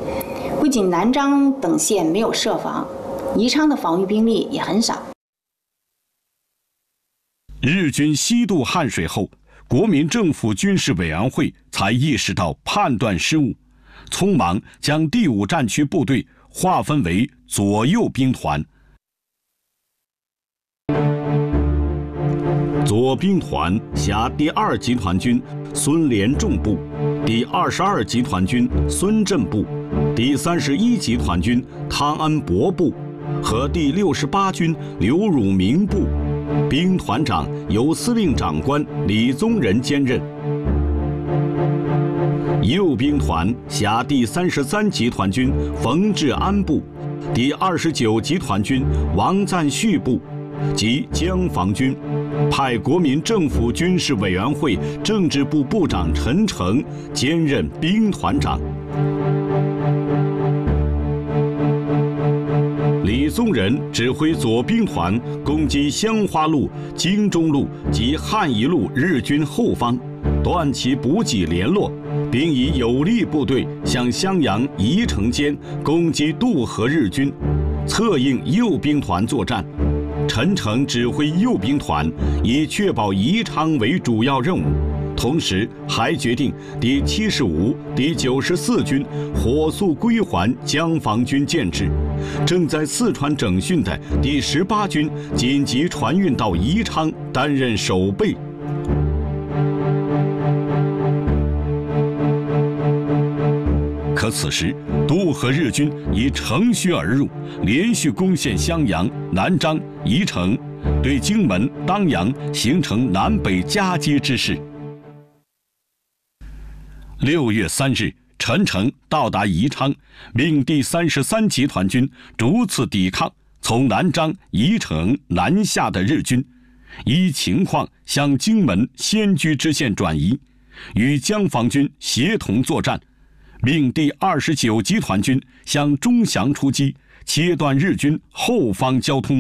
不仅南漳等县没有设防，宜昌的防御兵力也很少。 日军西渡汉水后，国民政府军事委员会才意识到判断失误，匆忙将第5战区部队划分为左右兵团。左兵团辖第2集团军孙连仲部、第22集团军孙震部、第31集团军汤恩伯部和第68军刘汝明部，兵团长由司令长官李宗仁兼任。右兵团辖第33集团军冯治安部、第29集团军王赞煦部及江防军，派国民政府军事委员会政治部部长陈诚兼任兵团长。李宗仁指挥左兵团攻击香花路、京中路及汉宜路日军后方，断其补给联络，并以有力部队向襄阳、宜城间攻击渡河日军，策应右兵团作战。陈诚指挥右兵团，以确保宜昌为主要任务，同时还决定第75、第94军火速归还江防军建制，正在四川整训的第18军紧急传运到宜昌担任守备。可此时，渡河日军已乘虚而入，连续攻陷襄阳、南漳、宜城，对荆门、当阳形成南北夹击之势。6月3日，陈诚到达宜昌，命第33集团军逐次抵抗从南漳、宜城南下的日军，依情况向荆门先居支线转移，与江防军协同作战。命第29集团军向钟祥出击，切断日军后方交通。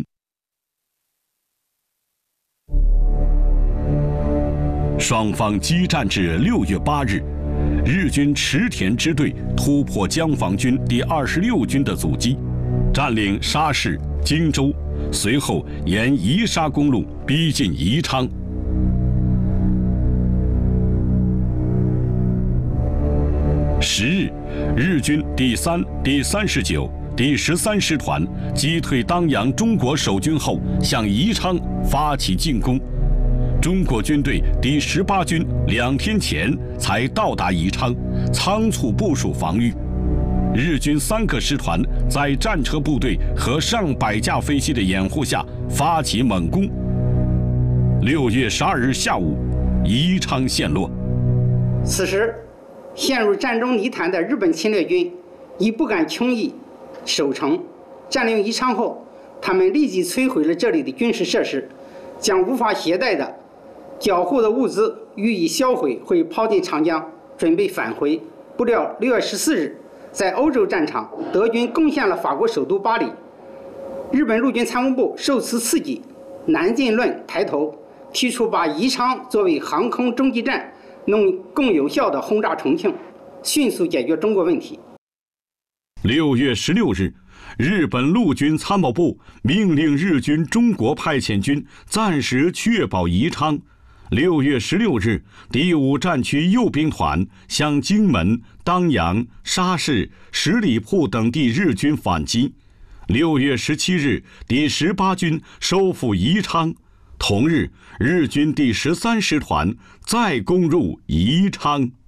双方激战至6月8日，日军池田支队突破江防军第26军的阻击，占领沙市、荆州，随后沿宜沙公路逼近宜昌。10日，日军第3、第39、第13师团击退当阳中国守军后，向宜昌发起进攻。中国军队第18军2天前才到达宜昌，仓促部署防御。日军3个师团在战车部队和上百架飞机的掩护下发起猛攻。6月12日下午，宜昌陷落。 此时，陷入战中泥潭的日本侵略军已不敢轻易守城。占领宜昌后，他们立即摧毁了这里的军事设施，将无法携带的缴获的物资予以销毁或抛进长江，准备返回。不料6月14日，在欧洲战场，德军攻陷了法国首都巴黎。日本陆军参谋部受此刺激，南进论抬头，提出把宜昌作为航空中继站，能更有效地轰炸重庆，迅速解决中国问题。 6月16日，日本陆军参谋部命令日军中国派遣军暂时确保宜昌。6月16日，第5战区右兵团向荆门、当阳、沙市、十里铺等地日军反击。6月17日，第18军收复宜昌。同日，日军第13师团再攻入宜昌。